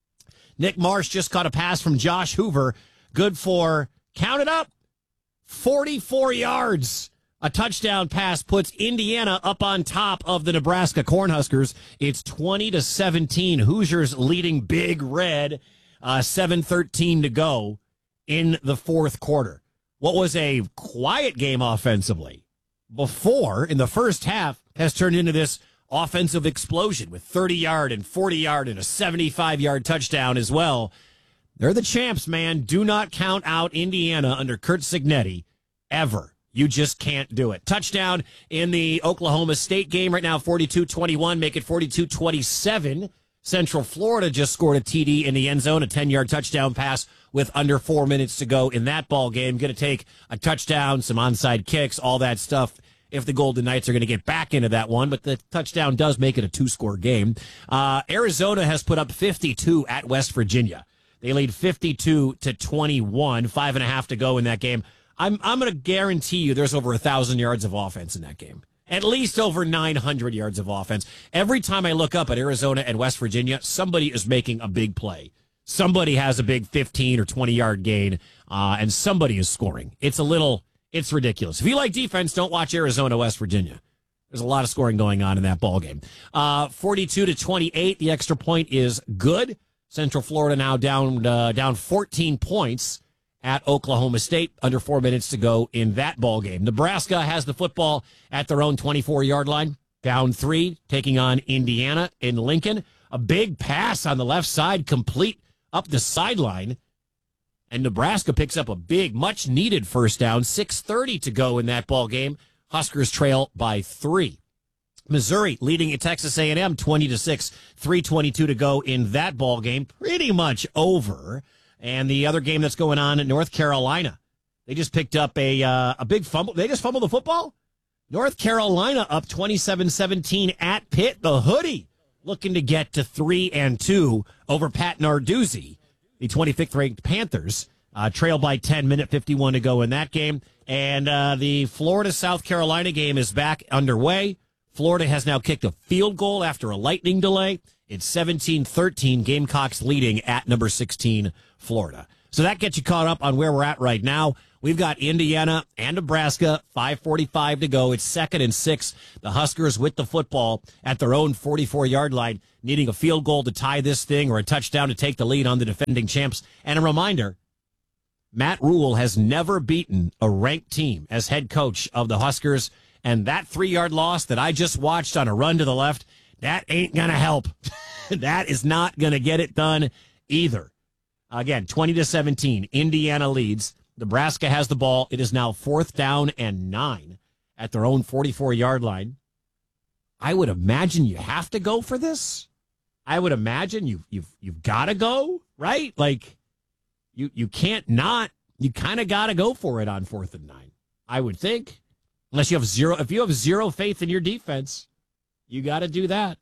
Nick Marsh just caught a pass from Josh Hoover. Good for, count it up, forty-four yards. A touchdown pass puts Indiana up on top of the Nebraska Cornhuskers. It's twenty to seventeen. Hoosiers leading Big Red. Uh, seven thirteen to go in the fourth quarter. What was a quiet game offensively before in the first half has turned into this offensive explosion with thirty-yard and forty-yard and a seventy-five-yard touchdown as well. They're the champs, man. Do not count out Indiana under Kurt Signetti ever. You just can't do it. Touchdown in the Oklahoma State game right now, forty-two twenty-one, make it forty-two twenty-seven. Central Florida just scored a T D in the end zone, a ten-yard touchdown pass with under four minutes to go in that ball game. Going to take a touchdown, some onside kicks, all that stuff if the Golden Knights are going to get back into that one. But the touchdown does make it a two-score game. Uh, Arizona has put up fifty-two at West Virginia. They lead fifty-two to twenty-one, five and a half to go in that game. I'm I'm going to guarantee you there's over one thousand yards of offense in that game. At least over nine hundred yards of offense. Every time I look up at Arizona and West Virginia, somebody is making a big play. Somebody has a big fifteen or twenty-yard gain, uh, and somebody is scoring. It's a little, it's ridiculous. If you like defense, don't watch Arizona, West Virginia. There's a lot of scoring going on in that ball game. Uh, forty-two to twenty-eight, the extra point is good. Central Florida now down uh, down fourteen points at Oklahoma State, under four minutes to go in that ball game. Nebraska has the football at their own twenty-four-yard line, down three, taking on Indiana in Lincoln. A big pass on the left side, complete up the sideline, and Nebraska picks up a big, much-needed first down. six thirty to go in that ball game. Huskers trail by three. Missouri leading at Texas A and M twenty to six, three twenty-two to go in that ball game. Pretty much over. And the other game that's going on in North Carolina, they just picked up a uh, a big fumble. They just fumbled the football. North Carolina up twenty-seven seventeen at Pitt. The Hoodie looking to get to three and two over Pat Narduzzi. The twenty-fifth ranked Panthers uh, trail by ten, minute fifty-one to go in that game. And uh, the Florida-South Carolina game is back underway. Florida has now kicked a field goal after a lightning delay. It's seventeen thirteen, Gamecocks leading at number sixteen, Florida. So that gets you caught up on where we're at right now. We've got Indiana and Nebraska, five forty-five to go. It's second and six. The Huskers with the football at their own forty-four-yard line, needing a field goal to tie this thing or a touchdown to take the lead on the defending champs. And a reminder, Matt Rule has never beaten a ranked team as head coach of the Huskers. And that three-yard loss that I just watched on a run to the left, that ain't going to help. That is not going to get it done either. Again, twenty to seventeen, Indiana leads. Nebraska has the ball. It is now fourth down and nine at their own forty-four-yard line. I would imagine you have to go for this. I would imagine you've you've you've got to go, right? Like you you can't not. You kind of got to go for it on fourth and nine. I would think, unless you have zero. If you have zero faith in your defense, you got to do that.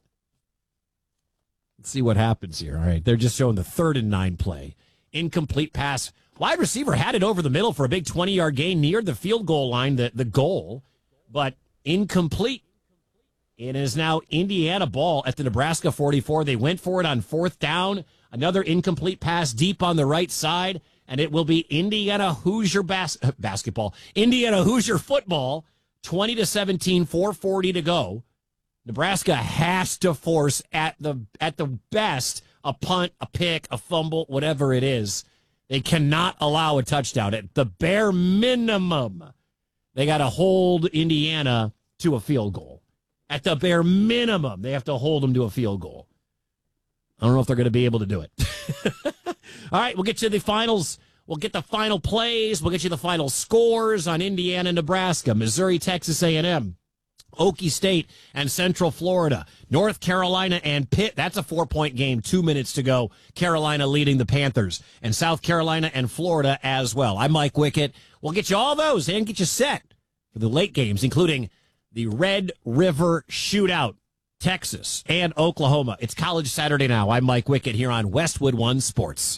Let's see what happens here. All right, they're just showing the third and nine play. Incomplete pass. Wide receiver had it over the middle for a big twenty-yard gain near the field goal line, the, the goal, but incomplete. It is now Indiana ball at the Nebraska forty-four. They went for it on fourth down. Another incomplete pass deep on the right side, and it will be Indiana Hoosier bas- basketball. Indiana Hoosier football, twenty to seventeen, four forty to go. Nebraska has to force at the at the best a punt, a pick, a fumble, whatever it is. They cannot allow a touchdown. At the bare minimum, they got to hold Indiana to a field goal. At the bare minimum, they have to hold them to a field goal. I don't know if they're going to be able to do it. All right, we'll get you the finals. We'll get the final plays. We'll get you the final scores on Indiana, Nebraska, Missouri, Texas A and M, Okie State, and Central Florida, North Carolina and Pitt. That's a four-point game, two minutes to go. Carolina leading the Panthers, and South Carolina and Florida as well. I'm Mike Wickett. We'll get you all those and get you set for the late games, including the Red River Shootout, Texas and Oklahoma. It's College Saturday now. I'm Mike Wickett here on Westwood One Sports.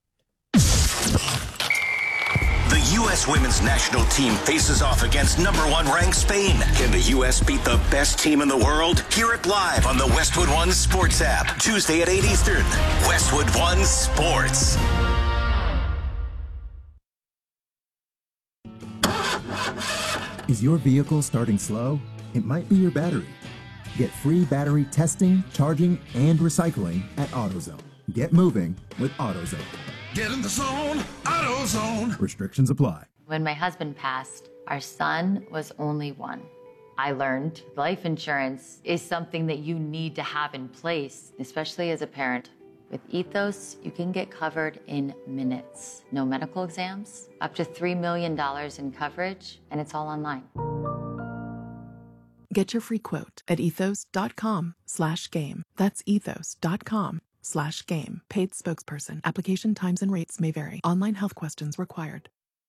The U S women's national team faces off against number one ranked Spain. Can the U S beat the best team in the world? Hear it live on the Westwood One Sports app. Tuesday at eight Eastern. Westwood One Sports. Is your vehicle starting slow? It might be your battery. Get free battery testing, charging, and recycling at AutoZone. Get moving with AutoZone. Get in the zone, AutoZone. Restrictions apply. When my husband passed, our son was only one. I learned life insurance is something that you need to have in place, especially as a parent. With Ethos, you can get covered in minutes. No medical exams, up to three million dollars in coverage, and it's all online. Get your free quote at ethos.com slash game. That's ethos.com slash game. Paid spokesperson. Application times and rates may vary. Online health questions required.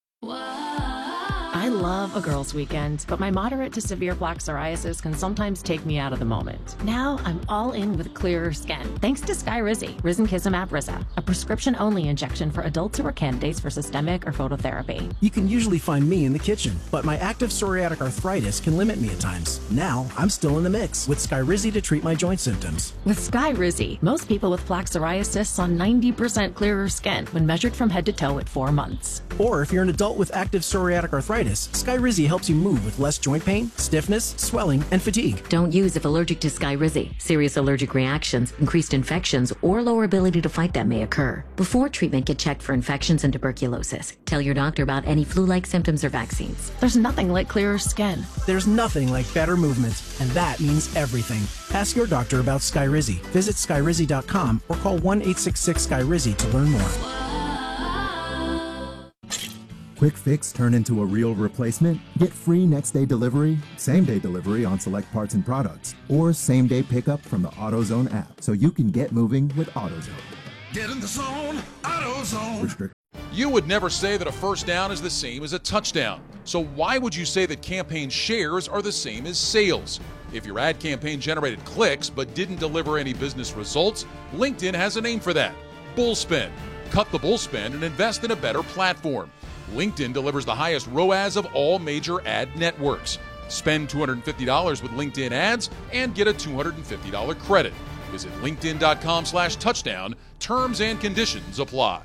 I love a girls' weekend, but my moderate to severe plaque psoriasis can sometimes take me out of the moment. Now I'm all in with clearer skin, thanks to Skyrizi, Risankizumab Riza, a prescription-only injection for adults who are candidates for systemic or phototherapy. You can usually find me in the kitchen, but my active psoriatic arthritis can limit me at times. Now I'm still in the mix with Skyrizi to treat my joint symptoms. With Skyrizi, most people with plaque psoriasis saw ninety percent clearer skin when measured from head to toe at four months. Or if you're an adult with active psoriatic arthritis, Skyrizi helps you move with less joint pain, stiffness, swelling, and fatigue. Don't use if allergic to Skyrizi. Serious allergic reactions, increased infections, or lower ability to fight them may occur. Before treatment, get checked for infections and tuberculosis. Tell your doctor about any flu-like symptoms or vaccines. There's nothing like clearer skin. There's nothing like better movement, and that means everything. Ask your doctor about Skyrizi. Visit Skyrizi dot com or call one eight six six Skyrizi to learn more. Quick fix turn into a real replacement? Get free next day delivery, same day delivery on select parts and products, or same day pickup from the AutoZone app so you can get moving with AutoZone. Get in the zone, AutoZone. Restrict- You would never say that a first down is the same as a touchdown. So why would you say that campaign shares are the same as sales? If your ad campaign generated clicks but didn't deliver any business results, LinkedIn has a name for that: bullspend. Cut the bullspend and invest in a better platform. LinkedIn delivers the highest R O A S of all major ad networks. Spend two hundred fifty dollars with LinkedIn ads and get a two hundred fifty dollars credit. Visit linkedin.com slash touchdown. Terms and conditions apply.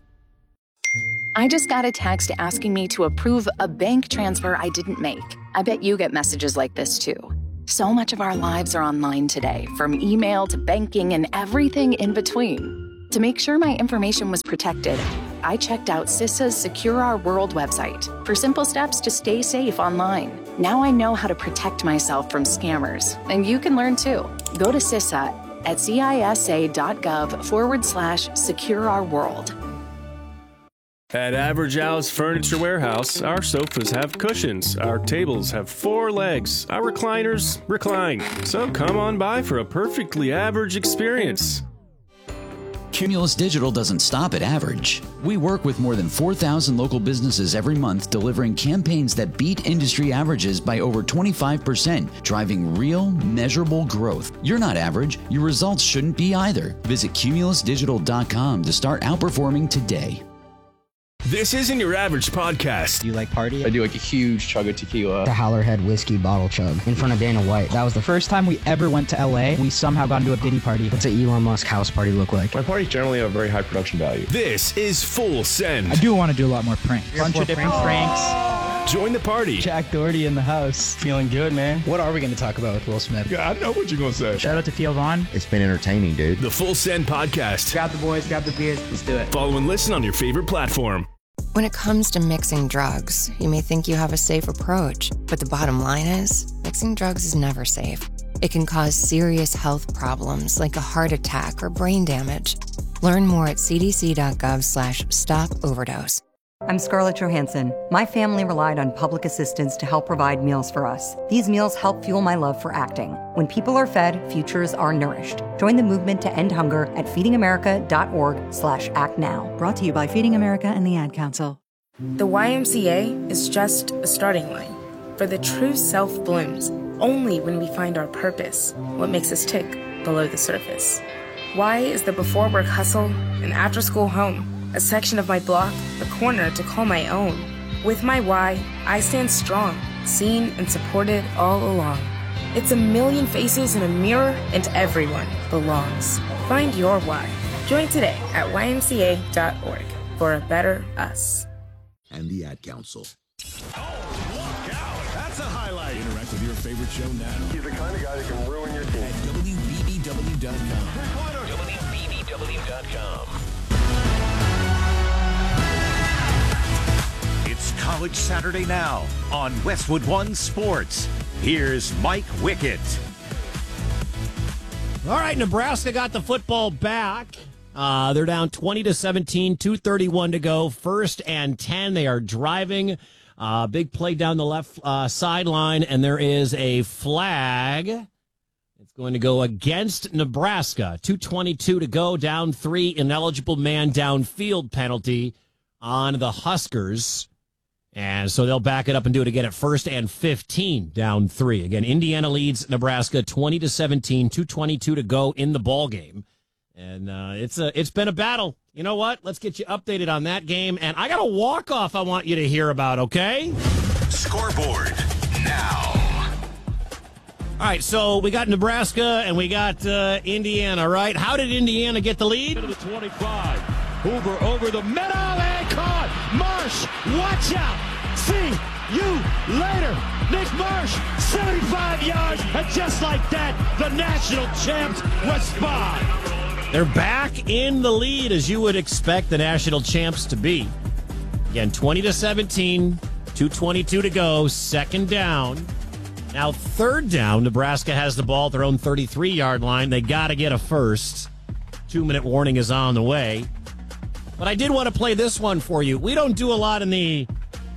I just got a text asking me to approve a bank transfer I didn't make. I bet you get messages like this too. So much of our lives are online today, from email to banking and everything in between. To make sure my information was protected, I checked out CISA's Secure Our World website for simple steps to stay safe online. Now I know how to protect myself from scammers, and you can learn too. Go to CISA at cisa.gov forward slash secure our world. At Average Al's Furniture Warehouse, our sofas have cushions, our tables have four legs, our recliners recline. So come on by for a perfectly average experience. Cumulus Digital doesn't stop at average. We work with more than four thousand local businesses every month, delivering campaigns that beat industry averages by over twenty-five percent, driving real, measurable growth. You're not average. Your results shouldn't be either. Visit cumulus digital dot com to start outperforming today. This isn't your average podcast. Do you like party? I do like a huge chug of tequila. The Howlerhead whiskey bottle chug in front of Dana White. That was the first time we ever went to L A. We somehow got into a Diddy party. What's an Elon Musk house party look like? My parties generally have very high production value. This is Full Send. I do want to do a lot more pranks. A bunch of different pranks. Join the party. Jack Doherty in the house. Feeling good, man. What are we going to talk about with Will Smith? Yeah, I know what you're going to say. Shout out to Theo Vaughn. It's been entertaining, dude. The Full Send podcast. Grab the boys, grab the beers. Let's do it. Follow and listen on your favorite platform. When it comes to mixing drugs, you may think you have a safe approach, but the bottom line is, mixing drugs is never safe. It can cause serious health problems like a heart attack or brain damage. Learn more at cdc.gov slash stop overdose. I'm Scarlett Johansson. My family relied on public assistance to help provide meals for us. These meals help fuel my love for acting. When people are fed, futures are nourished. Join the movement to end hunger at feedingamerica.org slash act now. Brought to you by Feeding America and the Ad Council. The Y M C A is just a starting line. For the true self blooms only when we find our purpose, what makes us tick below the surface. Y is the before work hustle and after school home. A section of my block, a corner to call my own. With my Y, I stand strong, seen and supported all along. It's a million faces in a mirror, and everyone belongs. Find your Y. Join today at y m c a dot org for a better us. And the Ad Council. That's a highlight. Interact with your favorite show now. He's the kind of guy that can ruin your team. At W B B W dot com. W B B W dot com. It's College Saturday now on Westwood One Sports. Here's Mike Wickett. All right, Nebraska got the football back. Uh, they're down twenty to seventeen, two thirty-one to go. First and ten. They are driving. Uh, big play down the left uh, sideline, and there is a flag. It's going to go against Nebraska. two twenty-two to go, down three. Ineligible man downfield penalty on the Huskers. And so they'll back it up and do it again at first and fifteen, down three. Again, Indiana leads Nebraska twenty to seventeen, two twenty-two to go in the ball game. And uh, it's a it's been a battle. You know what? Let's get you updated on that game. And I got a walk-off I want you to hear about, okay? Scoreboard now. All right, so we got Nebraska and we got uh, Indiana, right? How did Indiana get the lead? To the twenty-five. Hoover over the middle and caught. Marsh, watch out. See you later. Nick Marsh, seventy-five yards. And just like that, the national champs respond. They're back in the lead, as you would expect the national champs to be. Again, twenty to seventeen, two twenty-two to go, second down. Now, third down, Nebraska has the ball at their own thirty-three-yard line. They got to get a first. Two-minute warning is on the way. But I did want to play this one for you. We don't do a lot in the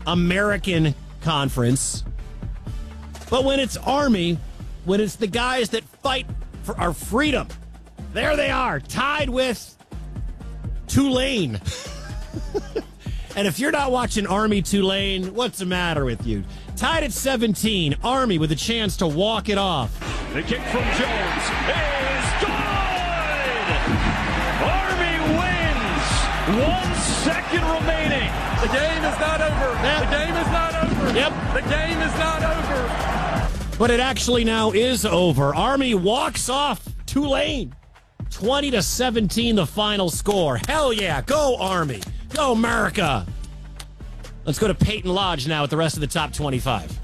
American Conference. But when it's Army, when it's the guys that fight for our freedom, there they are, tied with Tulane. And if you're not watching Army Tulane, what's the matter with you? Tied at seventeen, Army with a chance to walk it off. The kick from Jones is good! Army wins! One second remaining. The game is not over. Yep. The game is not over. Yep. The game is not over. But it actually now is over. Army walks off Tulane. twenty to seventeen, the final score. Hell yeah. Go Army. Go America. Let's go to Peyton Lodge now with the rest of the top twenty-five.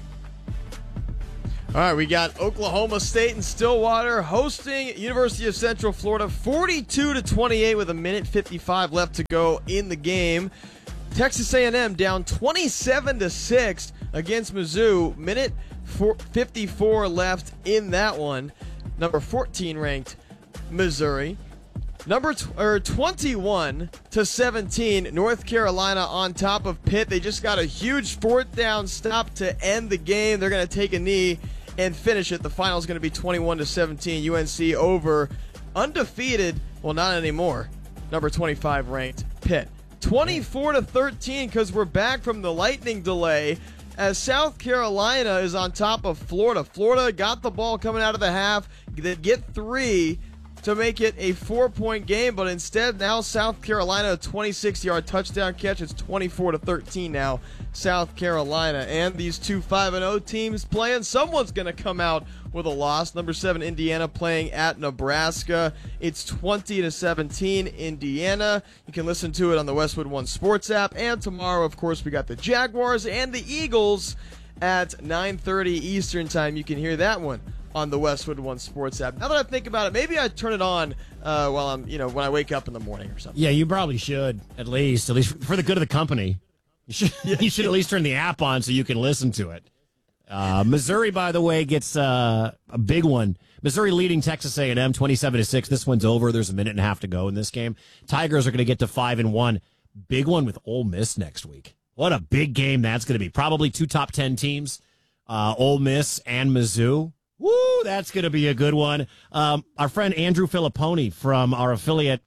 All right, we got Oklahoma State and Stillwater hosting University of Central Florida, forty-two to twenty-eight with a minute fifty-five left to go in the game. Texas A and M down twenty-seven to six against Mizzou, minute fifty-four left in that one. Number fourteen ranked Missouri. Number tw- or twenty-one to seventeen, North Carolina on top of Pitt. They just got a huge fourth down stop to end the game. They're going to take a knee and finish it. The final is going to be twenty-one to seventeen. U N C over undefeated, well, not anymore. Number twenty-five ranked Pitt. twenty-four to thirteen because we're back from the lightning delay as South Carolina is on top of Florida. Florida got the ball coming out of the half. They get three to make it a four-point game, but instead now South Carolina, a twenty-six-yard touchdown catch. It's twenty-four to thirteen now, South Carolina. And these two five and oh teams playing, someone's going to come out with a loss. Number seven, Indiana playing at Nebraska. It's twenty to seventeen, Indiana. You can listen to it on the Westwood One Sports app. And tomorrow, of course, we got the Jaguars and the Eagles at nine thirty Eastern time. You can hear that one on the Westwood One Sports app. Now that I think about it, maybe I turn it on uh, while I'm, you know, when I wake up in the morning or something. Yeah, you probably should, at least, at least for the good of the company. You should, yeah. you should at least turn the app on so you can listen to it. Uh, Missouri, by the way, gets uh, a big one. Missouri leading Texas A and M twenty-seven to six. This one's over. There's a minute and a half to go in this game. Tigers are going to get to five and one. Big one with Ole Miss next week. What a big game that's going to be. Probably two top ten teams, uh, Ole Miss and Mizzou. Woo, that's going to be a good one. Um, our friend Andrew Filipponi from our affiliate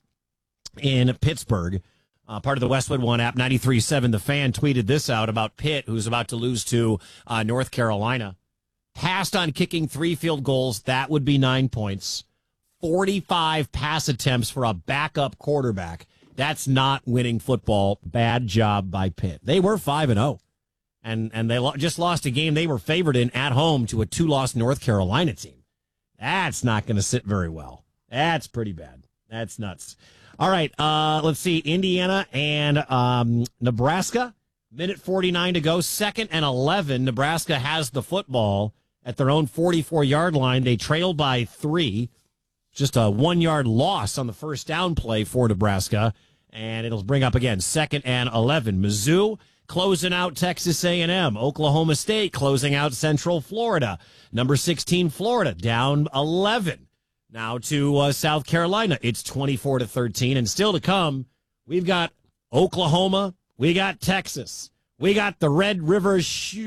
in Pittsburgh, uh, part of the Westwood One app, ninety-three point seven The Fan, tweeted this out about Pitt, who's about to lose to uh, North Carolina. Passed on kicking three field goals. That would be nine points. forty-five pass attempts for a backup quarterback. That's not winning football. Bad job by Pitt. They were five and oh. And and they lo- just lost a game they were favored in at home to a two-loss North Carolina team. That's not going to sit very well. That's pretty bad. That's nuts. All right, uh, let's see. Indiana and um, Nebraska. Minute forty-nine to go. Second and eleven. Nebraska has the football at their own forty-four-yard line. They trail by three. Just a one-yard loss on the first down play for Nebraska. And it'll bring up again second and eleven. Mizzou closing out Texas A and M. Oklahoma State closing out Central Florida. Number sixteen, Florida, down eleven. Now to uh, South Carolina. It's twenty-four to thirteen. And still to come, we've got Oklahoma. We got Texas. We got the Red River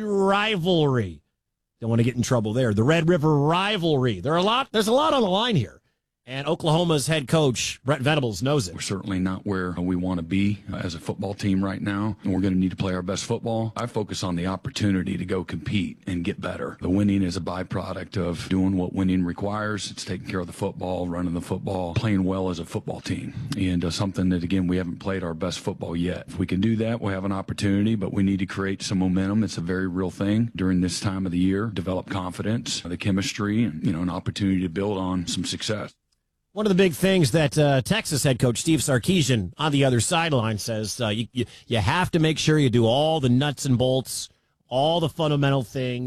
rivalry. Don't want to get in trouble there. The Red River rivalry. There are a lot. There's a lot on the line here. And Oklahoma's head coach, Brent Venables, knows it. We're certainly not where we want to be as a football team right now, and we're going to need to play our best football. I focus on the opportunity to go compete and get better. The winning is a byproduct of doing what winning requires. It's taking care of the football, running the football, playing well as a football team, and uh, something that, again, we haven't played our best football yet. If we can do that, we'll have an opportunity, but we need to create some momentum. It's a very real thing during this time of the year. Develop confidence, the chemistry, and, you know, an opportunity to build on some success. One of the big things that uh, Texas head coach Steve Sarkisian on the other sideline says, uh, you, you you have to make sure you do all the nuts and bolts, all the fundamental things.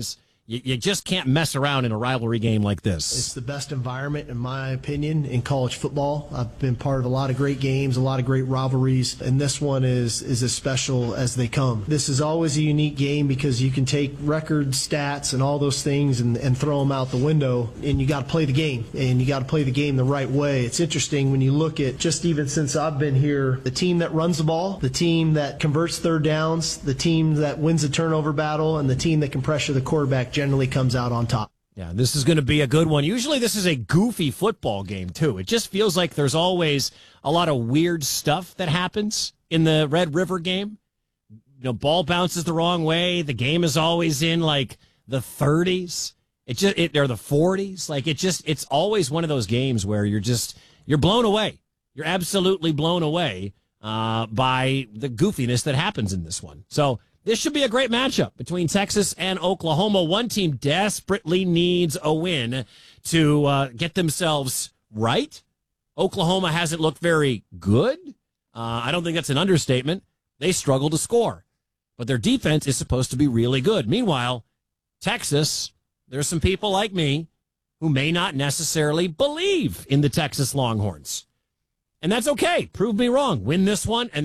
You, you just can't mess around in a rivalry game like this. It's the best environment, in my opinion, in college football. I've been part of a lot of great games, a lot of great rivalries, and this one is, is as special as they come. This is always a unique game because you can take record stats and all those things and, and throw them out the window, and you got to play the game, and you got to play the game the right way. It's interesting when you look at, just even since I've been here, the team that runs the ball, the team that converts third downs, the team that wins the turnover battle, and the team that can pressure the quarterback generally comes out on top. Yeah, this is going to be a good one. Usually this is a goofy football game, too. It just feels like there's always a lot of weird stuff that happens in the Red River game. You know, ball bounces the wrong way. The game is always in, like, the thirties. It just, it, or the forties. Like, it just, it's always one of those games where you're just, you're blown away. You're absolutely blown away uh, by the goofiness that happens in this one. So, this should be a great matchup between Texas and Oklahoma. One team desperately needs a win to uh, get themselves right. Oklahoma hasn't looked very good. Uh, I don't think that's an understatement. They struggle to score, but their defense is supposed to be really good. Meanwhile, Texas, there's some people like me who may not necessarily believe in the Texas Longhorns. And that's okay. Prove me wrong. Win this one, and